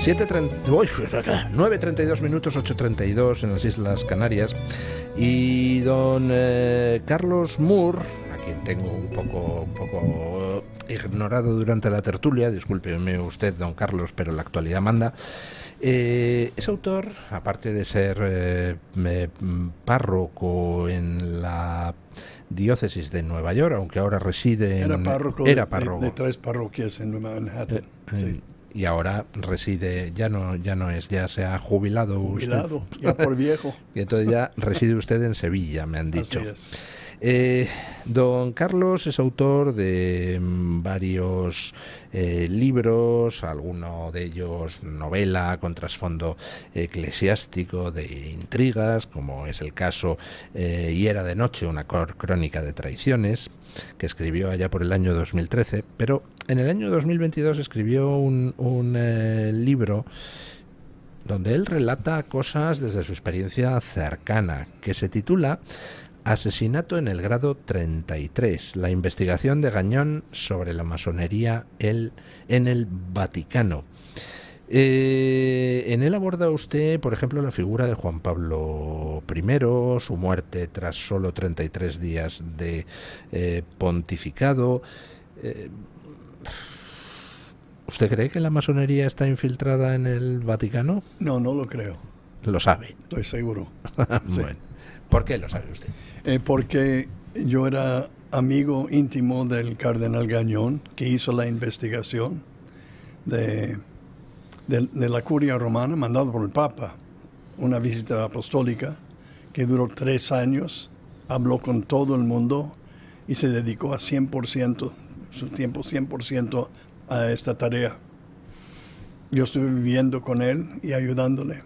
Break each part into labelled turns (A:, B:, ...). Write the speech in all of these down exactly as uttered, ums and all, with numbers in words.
A: nueve treinta y dos minutos, ocho treinta y dos en las Islas Canarias. Y don eh, Carlos Moore, a quien tengo un poco, un poco ignorado durante la tertulia, discúlpeme usted, don Carlos, pero la actualidad manda, eh, es autor, aparte de ser eh, me, párroco en la diócesis de Nueva York, aunque ahora reside en...
B: Era párroco,
A: era
B: de,
A: párroco.
B: De, de tres parroquias en Manhattan.
A: Eh, sí. Y ahora reside, ya no ya no es, ya se ha jubilado,
B: jubilado
A: usted.
B: Ya por viejo.
A: Y entonces ya reside usted en Sevilla, me han dicho.
B: Así es.
A: Eh, don Carlos es autor de varios eh, libros, alguno de ellos novela con trasfondo eclesiástico de intrigas, como es el caso eh, Y era de noche, una crónica de traiciones, que escribió allá por el año dos mil trece, pero en el año dos mil veintidós escribió un, un eh, libro donde él relata cosas desde su experiencia cercana, que se titula Asesinato en el grado treinta y tres, la investigación de Gagnon sobre la masonería el, en el Vaticano. Eh, en él aborda usted, por ejemplo, la figura de Juan Pablo primero, su muerte tras solo treinta y tres días de eh, pontificado. Eh, ¿Usted cree que la masonería está infiltrada en el Vaticano?
B: No, no lo creo.
A: Lo sabe.
B: Estoy seguro.
A: Sí. Bueno, ¿por qué lo sabe usted?
B: Eh, porque yo era amigo íntimo del cardenal Gagnon, que hizo la investigación de, de, de la curia romana, mandado por el Papa, una visita apostólica que duró tres años, habló con todo el mundo y se dedicó a cien por ciento, su tiempo cien por ciento a esta tarea. Yo estuve viviendo con él y ayudándole.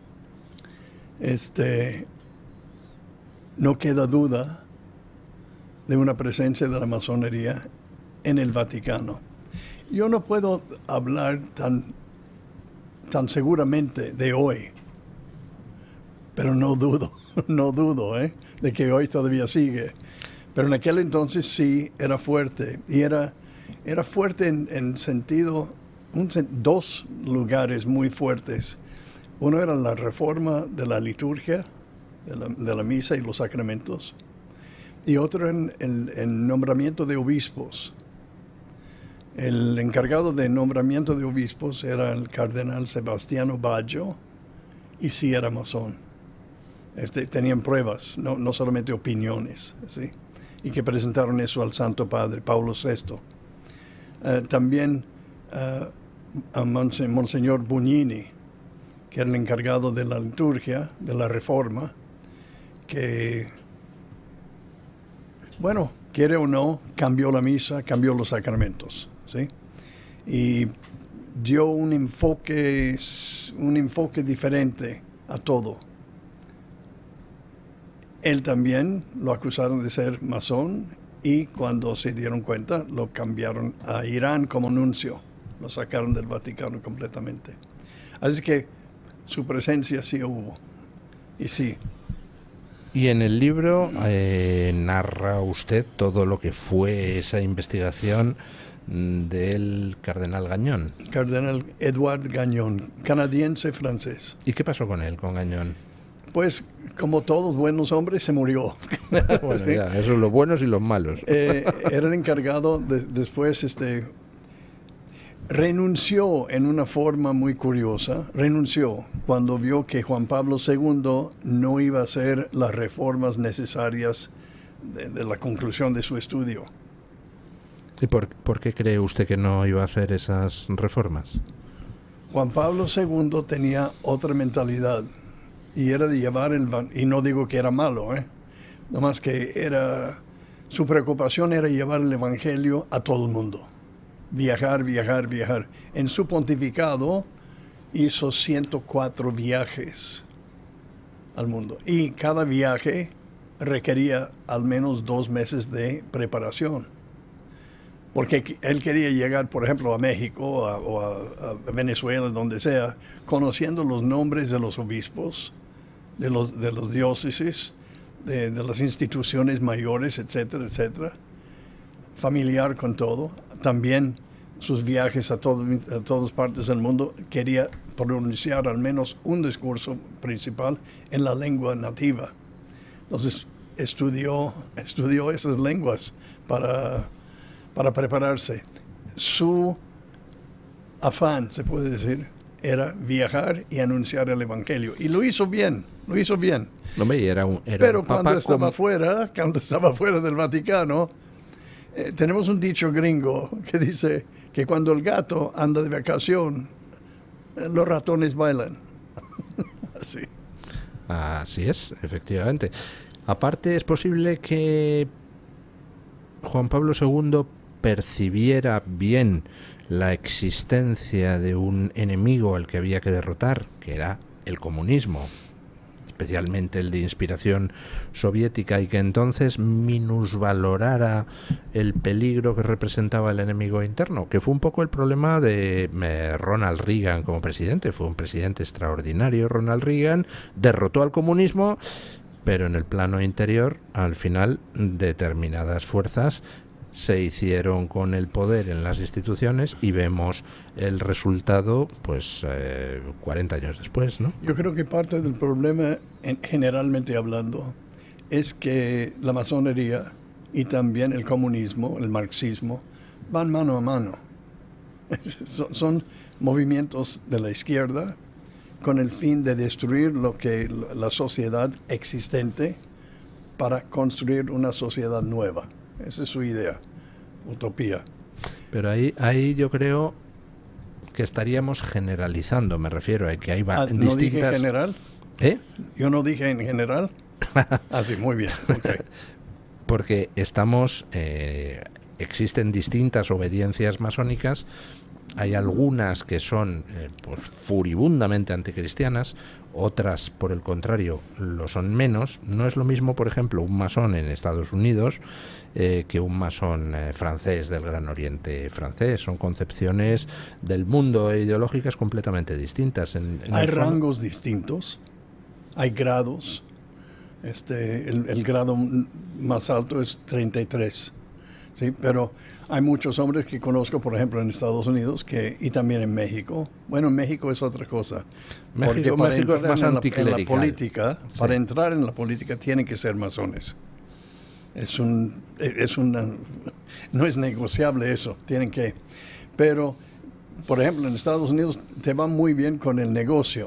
B: Este... No queda duda de una presencia de la masonería en el Vaticano. Yo no puedo hablar tan, tan seguramente de hoy, pero no dudo, no dudo ¿eh? de que hoy todavía sigue. Pero en aquel entonces sí era fuerte, y era, era fuerte en, en sentido, un, dos lugares muy fuertes. Uno era la reforma de la liturgia, De la, de la misa y los sacramentos, y otro en el, el nombramiento de obispos. El encargado de nombramiento de obispos era el cardenal Sebastiano Baggio, y sí era masón. Este, tenían pruebas, no, no solamente opiniones, ¿sí? Y que presentaron eso al Santo Padre, Pablo sexto. Uh, también uh, a Monse, Monseñor Bugnini, que era el encargado de la liturgia, de la reforma, que, bueno, quiere o no, cambió la misa, cambió los sacramentos, ¿sí? Y dio un enfoque, un enfoque diferente a todo. Él también lo acusaron de ser masón, y cuando se dieron cuenta, lo cambiaron a Irán como nuncio. Lo sacaron del Vaticano completamente. Así que su presencia sí hubo, y sí.
A: Y en el libro eh, narra usted todo lo que fue esa investigación del cardenal Gagnon.
B: Cardenal Edouard Gagnon, canadiense francés.
A: ¿Y qué pasó con él, con Gagnon?
B: Pues, como todos buenos hombres, se murió.
A: Bueno, ya, eso es los buenos y los malos.
B: Eh, era el encargado, de, después este, renunció en una forma muy curiosa, renunció cuando vio que Juan Pablo segundo no iba a hacer las reformas necesarias de, de la conclusión de su estudio.
A: ¿Y por, por qué cree usted que no iba a hacer esas reformas?
B: Juan Pablo segundo tenía otra mentalidad, y era de llevar el... Y no digo que era malo, ¿eh? Nomás que era... Su preocupación era llevar el evangelio a todo el mundo. Viajar, viajar, viajar. En su pontificado hizo ciento cuatro viajes al mundo. Y cada viaje requería al menos dos meses de preparación. Porque él quería llegar, por ejemplo, a México a, o a, a Venezuela, donde sea, conociendo los nombres de los obispos, de los, de los diócesis, de, de las instituciones mayores, etcétera, etcétera. Familiar con todo. También sus viajes a, todo, a todas partes del mundo, quería pronunciar al menos un discurso principal en la lengua nativa. Entonces estudió, estudió esas lenguas para, para prepararse. Su afán, se puede decir, era viajar y anunciar el Evangelio. Y lo hizo bien, lo hizo bien.
A: No, era un, era
B: Pero
A: un
B: cuando
A: papa
B: estaba
A: como...
B: fuera, cuando estaba fuera del Vaticano, eh, tenemos un dicho gringo que dice que cuando el gato anda de vacación, eh, los ratones bailan. Así.
A: Así es, efectivamente. Aparte, es posible que Juan Pablo segundo percibiera bien la existencia de un enemigo al que había que derrotar, que era el comunismo, especialmente el de inspiración soviética, y que entonces minusvalorara el peligro que representaba el enemigo interno, que fue un poco el problema de eh, Ronald Reagan como presidente. Fue un presidente extraordinario, Ronald Reagan, derrotó al comunismo, pero en el plano interior, al final, determinadas fuerzas se hicieron con el poder en las instituciones y vemos el resultado pues eh, cuarenta años después, ¿no?
B: Yo creo que parte del problema, en, generalmente hablando, es que la masonería y también el comunismo, el marxismo, van mano a mano. son, son movimientos de la izquierda con el fin de destruir lo que la sociedad existente para construir una sociedad nueva. Esa es su idea, utopía.
A: Pero ahí, ahí yo creo que estaríamos generalizando, me refiero a que hay
B: ah,
A: distintas...
B: ¿No dije en general?
A: ¿Eh?
B: Yo no dije en general. Ah, sí, muy bien. Okay.
A: Porque estamos... Eh, existen distintas obediencias masónicas. Hay algunas que son eh, pues, furibundamente anticristianas, otras, por el contrario, lo son menos. No es lo mismo, por ejemplo, un masón en Estados Unidos eh, que un masón eh, francés del Gran Oriente francés. Son concepciones del mundo ideológicas completamente distintas. En, en
B: hay
A: el fondo...
B: rangos distintos, hay grados. Este, el, el grado más alto es treinta y tres, ¿sí? Pero hay muchos hombres que conozco, por ejemplo, en Estados Unidos que y también en México. Bueno, en México es otra cosa.
A: México,
B: porque para
A: México es
B: entrar
A: más
B: en la,
A: anticlerical.
B: en la política,
A: Sí.
B: para entrar en la política tienen que ser masones. Es un, es una, no es negociable eso. Tienen que, pero, por ejemplo, en Estados Unidos te va muy bien con el negocio.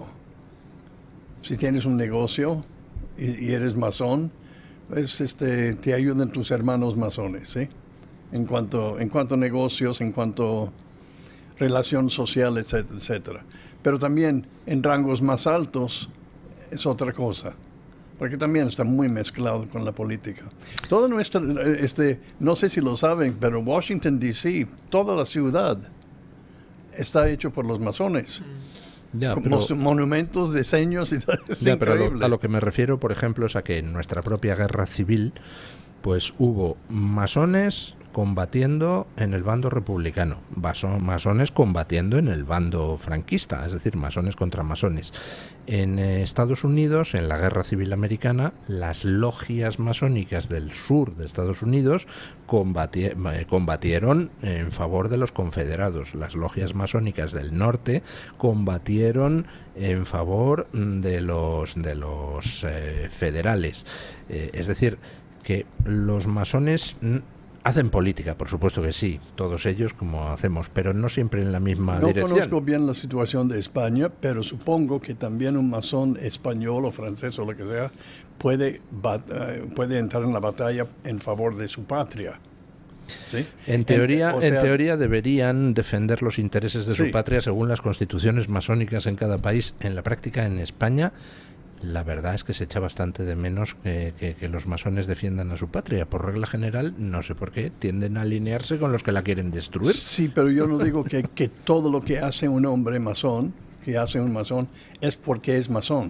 B: Si tienes un negocio y, y eres masón, pues este, te ayudan tus hermanos masones, ¿sí? En cuanto, en cuanto a negocios, en cuanto a relación social, etcétera, etcétera. Pero también en rangos más altos es otra cosa, porque también está muy mezclado con la política. Toda nuestra, este, no sé si lo saben, pero Washington, D C, toda la ciudad está hecho por los masones.
A: Ya,
B: Como
A: pero,
B: monumentos, diseños y tal. Es
A: ya, pero a,
B: increíble.
A: lo, a lo que me refiero, por ejemplo, es a que en nuestra propia guerra civil pues hubo masones combatiendo en el bando republicano, masones combatiendo en el bando franquista, es decir, masones contra masones. En Estados Unidos, en la Guerra Civil Americana, las logias masónicas del sur de Estados Unidos combati- combatieron en favor de los confederados. Las logias masónicas del norte combatieron en favor de los, de los eh, federales. Eh, es decir, que los masones hacen política, por supuesto que sí, todos ellos como hacemos, pero no siempre en la misma
B: no
A: dirección.
B: No conozco bien la situación de España, pero supongo que también un masón español o francés o lo que sea puede, puede entrar en la batalla en favor de su patria. ¿Sí?
A: En teoría,
B: en, o sea,
A: en teoría deberían defender los intereses de
B: sí.
A: su patria según las constituciones masónicas en cada país. En la práctica, en España, la verdad es que se echa bastante de menos que, que, que los masones defiendan a su patria. Por regla general, no sé por qué, tienden a alinearse con los que la quieren destruir.
B: Sí, pero yo no digo que, que todo lo que hace un hombre masón, que hace un masón, es porque es masón.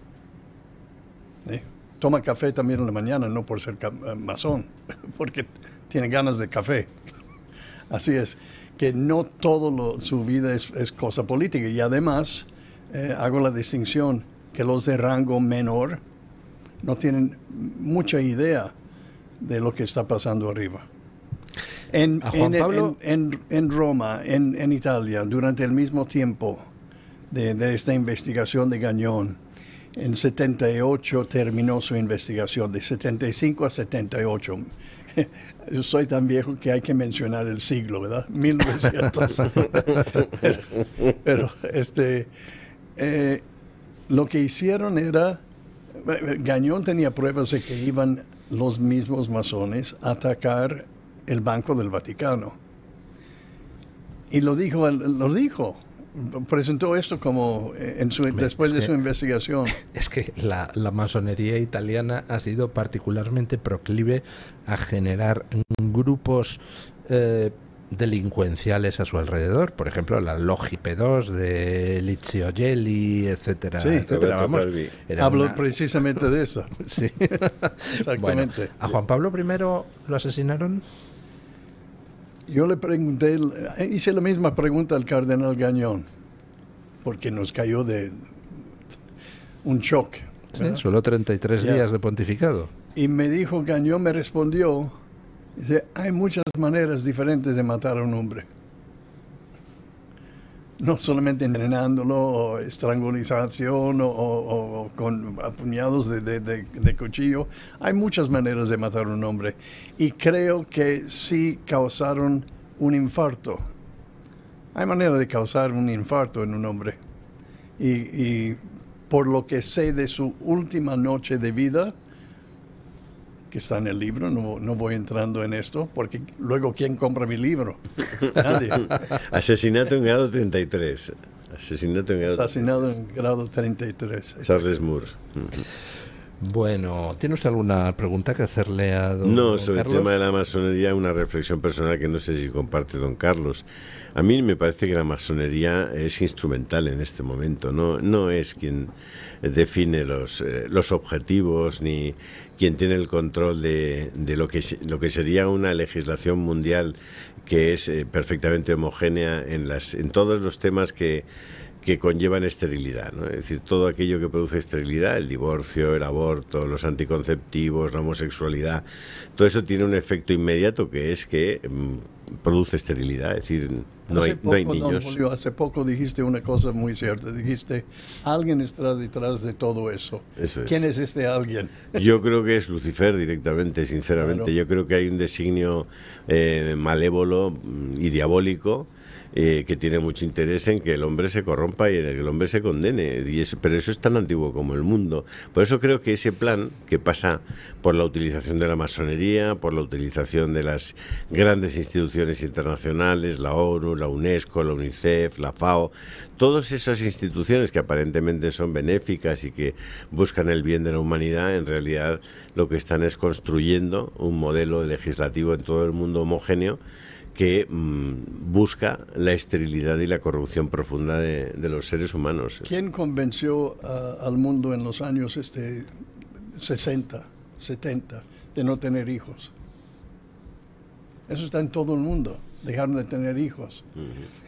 B: ¿Eh? Toma café también en la mañana, no por ser masón, porque tiene ganas de café. Así es, que no todo su vida es, es cosa política. Y además, eh, hago la distinción que los de rango menor no tienen mucha idea de lo que está pasando arriba. En,
A: a Juan
B: en,
A: Pablo...
B: en, en, en Roma, en, en Italia, durante el mismo tiempo de, de esta investigación de Gagnon, en setenta y ocho terminó su investigación, de setenta y cinco a setenta y ocho. Yo soy tan viejo que hay que mencionar el siglo, ¿verdad? mil novecientos. pero, pero este, eh, lo que hicieron era, Gagnon tenía pruebas de que iban los mismos masones a atacar el Banco del Vaticano. Y lo dijo, lo dijo. Presentó esto como en su, Hombre, después de que, su investigación.
A: Es que la, la masonería italiana ha sido particularmente proclive a generar grupos eh, delincuenciales a su alrededor. Por ejemplo, la Logia P dos de Licio Gelli, etcétera,
B: sí,
A: etcétera. Vamos,
B: hablo una... precisamente de eso.
A: Sí.
B: Exactamente.
A: Bueno, ¿a Juan Pablo primero lo asesinaron?
B: Yo le pregunté, hice la misma pregunta al cardenal Gagnon, porque nos cayó de un shock.
A: Sí, solo treinta y tres yeah. días de pontificado.
B: Y me dijo, Gagnon me respondió, dice, hay muchas maneras diferentes de matar a un hombre. No solamente envenenándolo, o estrangulación, o, o, o con puñados de, de, de, de cuchillo. Hay muchas maneras de matar a un hombre. Y creo que sí causaron un infarto. Hay manera de causar un infarto en un hombre. Y, y por lo que sé de su última noche de vida, que está en el libro, no, no voy entrando en esto, porque luego ¿quién compra mi libro? Nadie.
C: Asesinato en grado treinta y tres. Asesinato en grado
B: Asesinado en grado treinta y tres.
C: Charles Moore.
A: Bueno, ¿tiene usted alguna pregunta que hacerle a don
C: No, sobre
A: Carlos?
C: el tema de la masonería, una reflexión personal que no sé si comparte don Carlos. A mí me parece que la masonería es instrumental en este momento, no, no es quien define los, eh, los objetivos ni quien tiene el control de, de lo, que, lo que sería una legislación mundial que es eh, perfectamente homogénea en, las, en todos los temas que que conllevan esterilidad, ¿no? Es decir, todo aquello que produce esterilidad, el divorcio, el aborto, los anticonceptivos, la homosexualidad, todo eso tiene un efecto inmediato que es que mmm, produce esterilidad, es decir, no hay,
B: poco,
C: no hay niños.
B: Don Julio, hace poco dijiste una cosa muy cierta, dijiste, alguien está detrás de todo eso.
C: Eso es.
B: ¿Quién es este alguien?
C: Yo creo que es Lucifer directamente, sinceramente. Claro. Yo creo que hay un designio eh, malévolo y diabólico, Eh, que tiene mucho interés en que el hombre se corrompa y en que el hombre se condene, y eso, pero eso es tan antiguo como el mundo. Por eso creo que ese plan, que pasa por la utilización de la masonería, por la utilización de las grandes instituciones internacionales, la ONU, la UNESCO, la UNICEF, la FAO, todas esas instituciones que aparentemente son benéficas y que buscan el bien de la humanidad, en realidad lo que están es construyendo un modelo legislativo en todo el mundo homogéneo que mmm, busca la esterilidad y la corrupción profunda de, de los seres humanos.
B: ¿Quién convenció uh, al mundo en los años este, sesenta, setenta de no tener hijos? Eso está en todo el mundo. Dejaron de tener hijos. Uh-huh.